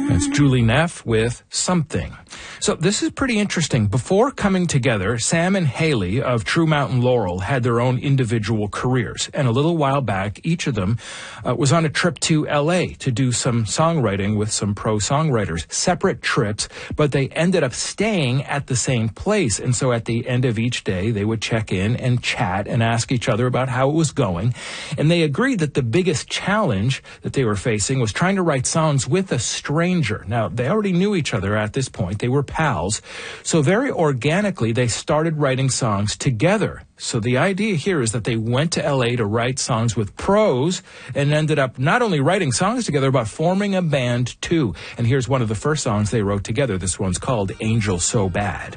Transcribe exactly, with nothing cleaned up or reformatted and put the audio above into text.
It's Julie Neff with Something. So this is pretty interesting. Before coming together, Sam and Haley of True Mountain Laurel had their own individual careers. And a little while back, each of them uh, was on a trip to L A to do some songwriting with some pro songwriters. Separate trips, but they ended up staying at the same place. And so at the end of each day, they would check in and chat and ask each other about how it was going. And they agreed that the biggest challenge that they were facing was trying to write songs with a stranger. Now, they already knew each other at this point. They were pals. So very organically, they started writing songs together. So the idea here is that they went to L A to write songs with pros and ended up not only writing songs together, but forming a band too. And here's one of the first songs they wrote together. This one's called Angel So Bad.